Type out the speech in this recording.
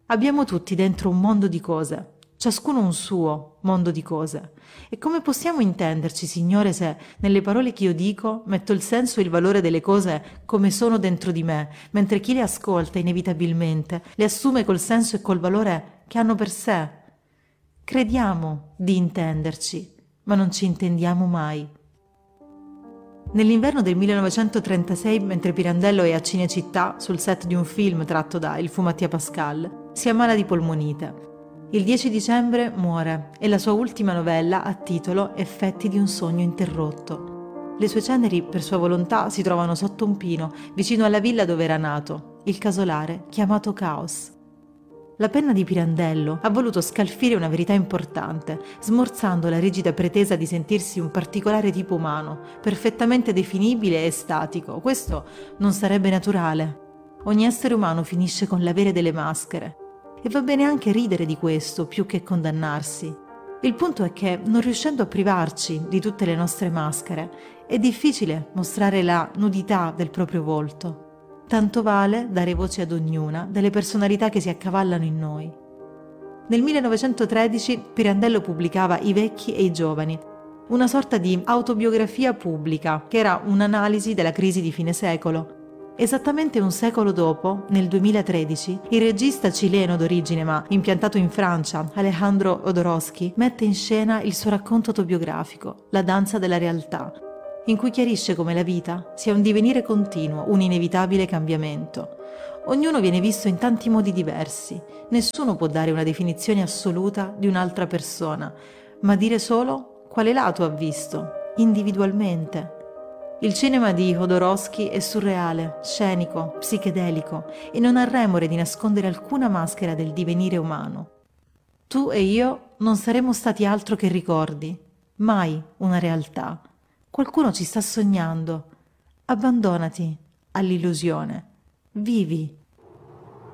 Abbiamo tutti dentro un mondo di cose, ciascuno un suo mondo di cose. E come possiamo intenderci, Signore, se nelle parole che io dico metto il senso e il valore delle cose come sono dentro di me, mentre chi le ascolta inevitabilmente le assume col senso e col valore che hanno per sé? Crediamo di intenderci, ma non ci intendiamo mai. Nell'inverno del 1936, mentre Pirandello è a Cinecittà, sul set di un film tratto da Il fu Mattia Pascal, si ammala di polmonite. Il 10 dicembre muore e la sua ultima novella ha titolo Effetti di un sogno interrotto. Le sue ceneri, per sua volontà, si trovano sotto un pino, vicino alla villa dove era nato, il casolare chiamato Caos. La penna di Pirandello ha voluto scalfire una verità importante, smorzando la rigida pretesa di sentirsi un particolare tipo umano, perfettamente definibile e statico. Questo non sarebbe naturale. Ogni essere umano finisce con l'avere delle maschere. E va bene anche ridere di questo, più che condannarsi. Il punto è che, non riuscendo a privarci di tutte le nostre maschere, è difficile mostrare la nudità del proprio volto. Tanto vale dare voce ad ognuna delle personalità che si accavallano in noi. Nel 1913 Pirandello pubblicava I vecchi e i giovani, una sorta di autobiografia pubblica che era un'analisi della crisi di fine secolo. Esattamente un secolo dopo, nel 2013, il regista cileno d'origine ma impiantato in Francia, Alejandro Jodorowsky, mette in scena il suo racconto autobiografico, La danza della realtà, in cui chiarisce come la vita sia un divenire continuo, un inevitabile cambiamento. Ognuno viene visto in tanti modi diversi, nessuno può dare una definizione assoluta di un'altra persona, ma dire solo quale lato ha visto, individualmente. Il cinema di Jodorowsky è surreale, scenico, psichedelico e non ha remore di nascondere alcuna maschera del divenire umano. Tu e io non saremo stati altro che ricordi, mai una realtà. Qualcuno ci sta sognando. Abbandonati all'illusione. Vivi.